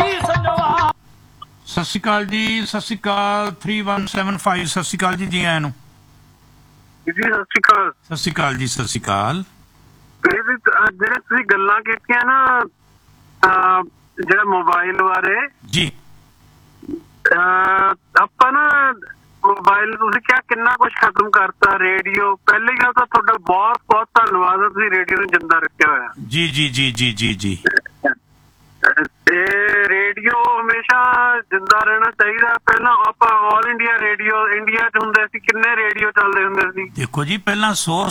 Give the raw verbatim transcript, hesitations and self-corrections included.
ਸਤਿ ਸ਼੍ਰੀ ਅਕਾਲ ਜੀ, ਸਤਿ ਸ਼੍ਰੀ ਅਕਾਲ ਥ੍ਰੀ ਵਨ ਸੈਵਨ ਫਾਈਵ। ਸਤਿ ਸ਼੍ਰੀ ਅਕਾਲ ਜੀ, ਜੀ ਆਇਆਂ ਨੂੰ। ਜੀ ਸਤਿ ਸ਼੍ਰੀ ਅਕਾਲ। ਸਤਿ ਸ਼੍ਰੀ ਅਕਾਲ ਜੀ, ਸਤਿ ਸ਼੍ਰੀ ਅਕਾਲ। ਜਿਹੜੇ ਤੁਸੀਂ ਗੱਲਾਂ ਕੀਤੀਆਂ ਨਾ ਜਿਹੜਾ ਮੋਬਾਈਲ ਬਾਰੇ ਜੀ, ਆਪਾਂ ਨਾ ਮੋਬਾਈਲ ਤੁਸੀਂ ਕਿਹਾ ਕਿੰਨਾ ਕੁਛ ਖਤਮ ਕਰਤਾ। ਰੇਡੀਓ ਪਹਿਲੀ ਗੱਲ ਤਾਂ ਤੁਹਾਡਾ ਬਹੁਤ ਬਹੁਤ ਧੰਨਵਾਦ, ਤੁਸੀਂ ਰੇਡੀਓ ਨੂੰ ਜਿੰਦਾ ਰੱਖਿਆ ਹੋਇਆ। ਜੀ ਜੀ ਜੀ ਜੀ ਜੀ ਜੀ ਤੇ ਰੇਡੀਓ ਹਮੇਸ਼ਾ ਜਿੰਦਾ ਰਹਿਣਾ ਚਾਹੀਦਾ। ਪਹਿਲਾਂ ਆਪਾਂ ਆਲ ਇੰਡੀਆ ਰੇਡੀਓ ਇੰਡੀਆ 'ਚ ਹੁੰਦੇ ਸੀ, ਕਿੰਨੇ ਰੇਡੀਓ ਚੱਲਦੇ ਹੁੰਦੇ ਸੀ। ਦੇਖੋ ਜੀ, ਪਹਿਲਾਂ ਸੌ